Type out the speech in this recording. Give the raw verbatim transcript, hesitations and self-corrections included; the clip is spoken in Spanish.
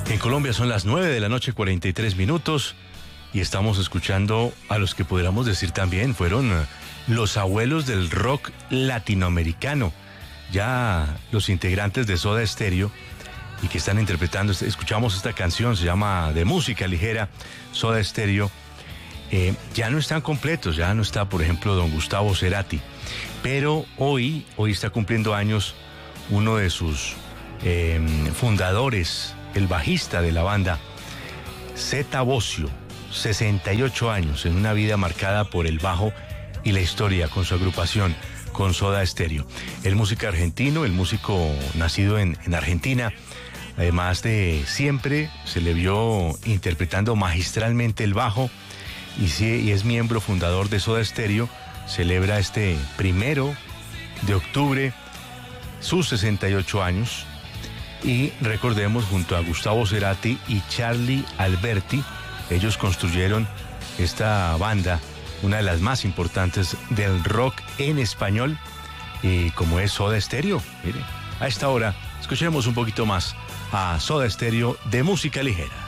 En Colombia son las nueve de la noche, cuarenta y tres minutos, y estamos escuchando a los que podríamos decir también fueron los abuelos del rock latinoamericano, ya los integrantes de Soda Stereo, y que están interpretando, escuchamos esta canción, se llama De Música Ligera, Soda Stereo. Eh, ya no están completos, ya no está, por ejemplo, don Gustavo Cerati, pero hoy, hoy está cumpliendo años uno de sus eh, fundadores, el bajista de la banda, Zeta Bosio, sesenta y ocho años, en una vida marcada por el bajo y la historia con su agrupación, con Soda Stereo. El músico argentino, el músico nacido en, en Argentina, además de siempre se le vio interpretando magistralmente el bajo, y, sí, y es miembro fundador de Soda Stereo. Celebra este primero de octubre sus sesenta y ocho años. Y recordemos, junto a Gustavo Cerati y Charly Alberti, ellos construyeron esta banda, una de las más importantes del rock en español, y como es Soda Stereo. Mire, a esta hora escuchemos un poquito más a Soda Stereo, De Música Ligera.